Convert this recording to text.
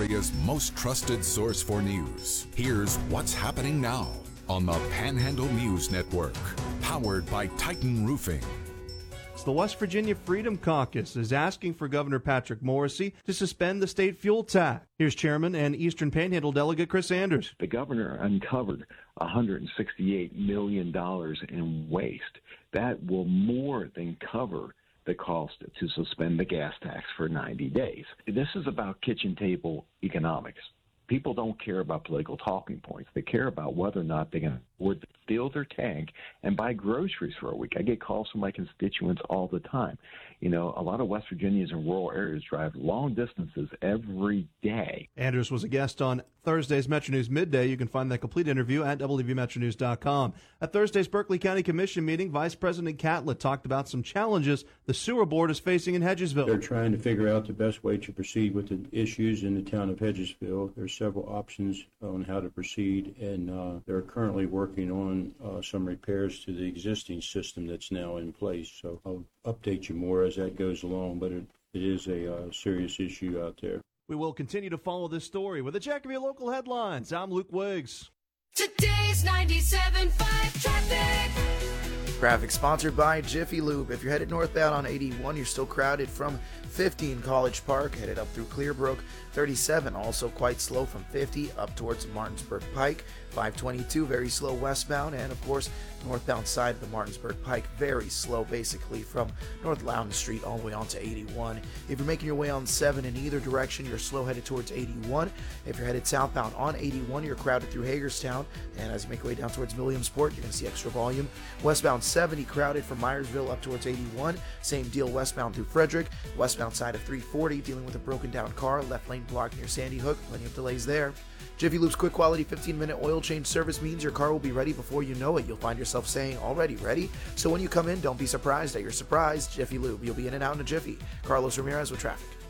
area's most trusted source for news. Here's what's happening now on the Panhandle News Network, powered by Titan Roofing. The West Virginia Freedom Caucus is asking for Governor Patrick Morrisey to suspend the state fuel tax. Here's Chairman and Eastern Panhandle Delegate Chris Sanders. The governor uncovered $168 million in waste. That will more than cover the cost to suspend the gas tax for 90 days. This is about kitchen table economics. People don't care about political talking points. They care about whether or not they can afford to fill their tank and buy groceries for a week. I get calls from my constituents all the time. You know, a lot of West Virginians in rural areas drive long distances every day. Anders was a guest on Thursday's Metro News Midday. You can find that complete interview at wvmetronews.com. At Thursday's Berkeley County Commission meeting, Vice President Catlett talked about some challenges the sewer board is facing in Hedgesville. They're trying to figure out the best way to proceed with the issues in the town of Hedgesville. There's several options on how to proceed, and they're currently working on some repairs to the existing system that's now in place. So I'll update you more as that goes along, but it is a serious issue out there. We will continue to follow this story with a check of your local headlines. I'm Luke Wiggs. Today's 97.5 traffic. Traffic sponsored by Jiffy Lube. If you're headed northbound on 81, you're still crowded from 50 in College Park, headed up through Clearbrook. 37 also quite slow from 50 up towards Martinsburg Pike. 522 very slow westbound, and of course northbound side of the Martinsburg Pike very slow, basically from North Loudon Street all the way onto 81. If you're making your way on 7 in either direction, you're slow headed towards 81. If you're headed southbound on 81, you're crowded through Hagerstown, and as you make your way down towards Williamsport, you're going to see extra volume. Westbound 70 crowded from Myersville up towards 81. Same deal westbound through Frederick. Westbound side of 340 dealing with a broken down car, left lane blocked near Sandy Hook. Plenty of delays there. Jiffy Lube's quick quality 15-minute oil change service means your car will be ready before you know it. You'll find yourself saying, already ready? So when you come in, don't be surprised at your surprise. Jiffy Lube, you'll be in and out in a jiffy. Carlos Ramirez with traffic.